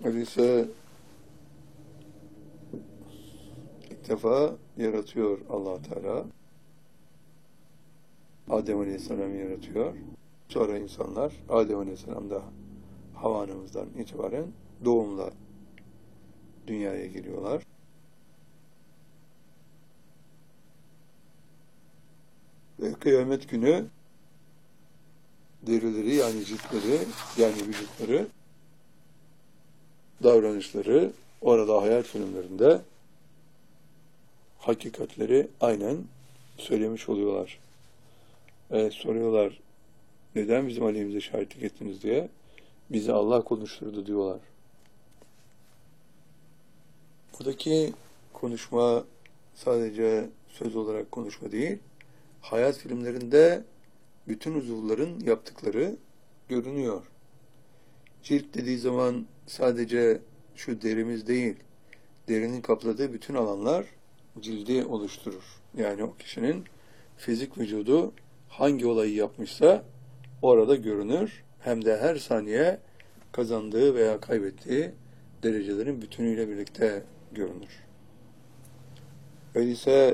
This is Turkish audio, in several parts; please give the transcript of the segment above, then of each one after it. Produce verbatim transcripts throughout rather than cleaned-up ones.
Öyleyse ilk defa yaratıyor Allah Teala. Adem Aleyhisselam'ı yaratıyor. Sonra insanlar Adem Aleyhisselam'da Havva anamızdan itibaren doğumla dünyaya geliyorlar. Ve kıyamet günü derileri yani ciltleri yani vücutları, davranışları orada hayal filmlerinde hakikatleri aynen söylemiş oluyorlar. Ve soruyorlar, neden bizim aleyhimize şahitlik ettiniz diye. Bizi Allah konuşturdu diyorlar. Buradaki konuşma sadece söz olarak konuşma değil, hayat filmlerinde bütün uzuvların yaptıkları görünüyor. Cilt dediği zaman sadece şu derimiz değil, derinin kapladığı bütün alanlar cildi oluşturur. Yani o kişinin fizik vücudu hangi olayı yapmışsa orada görünür. Hem de her saniye kazandığı veya kaybettiği derecelerin bütünüyle birlikte görünür. Öyleyse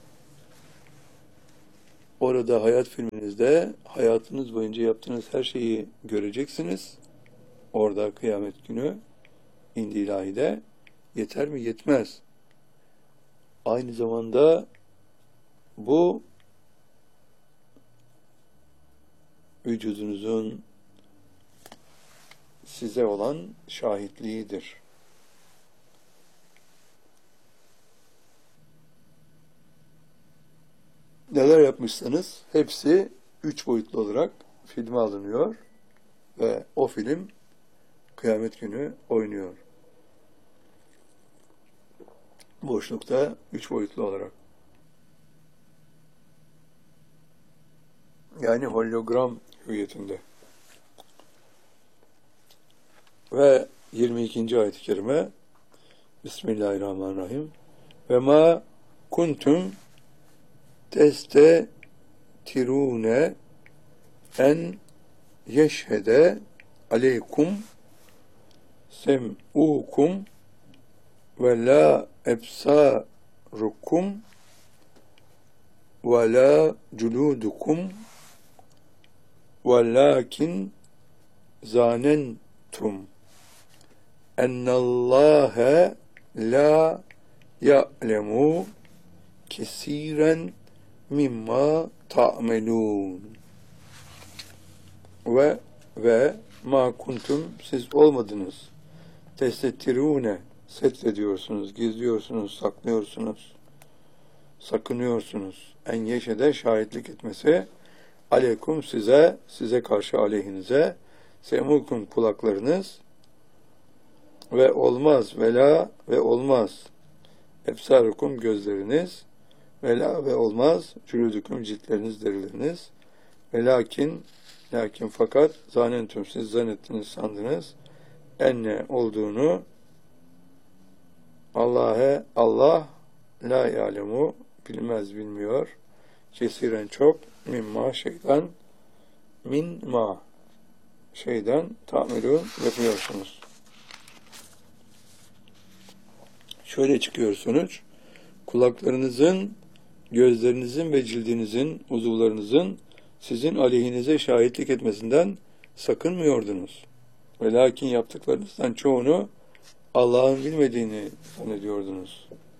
orada hayat filminizde hayatınız boyunca yaptığınız her şeyi göreceksiniz. Orada kıyamet günü indi ilahide yeter mi? Yetmez. Aynı zamanda bu vücudunuzun size olan şahitliğidir. Neler yapmışsanız hepsi üç boyutlu olarak filme alınıyor ve o film kıyamet günü oynuyor. Boşlukta üç boyutlu olarak. Yani hologram hüviyetinde. Ve yirmi ikinci ayet-i kerime Bismillahirrahmanirrahim. Ve ma kuntum testetirune en yeşhede aleykum sem'ukum ve la ebsarukum ve la culudukum ve lakin zanentum ennallâhe la ya'lemu kesiren mimma ta'melûn ve ve ma kuntum siz olmadınız testettirune setrediyorsunuz, gizliyorsunuz, saklıyorsunuz, sakınıyorsunuz. En yeşede şahitlik etmesi aleykum size, size karşı aleyhinize semukum kulaklarınız ve olmaz vela ve olmaz ebsarukum gözleriniz vela ve olmaz cülüdüküm ciltleriniz derileriniz ve lakin lakin fakat zanentüm siz zannettiniz sandınız enne olduğunu Allah'e Allah la ya'lemu bilmez bilmiyor kesiren çok mimma şeyden min ma şeyden ta'melûn yapıyorsunuz. Şöyle çıkıyor sonuç. Kulaklarınızın, gözlerinizin ve cildinizin, uzuvlarınızın sizin aleyhinize şahitlik etmesinden sakınmıyordunuz. Ve lakin yaptıklarınızdan çoğunu Allah'ın bilmediğini zannediyordunuz.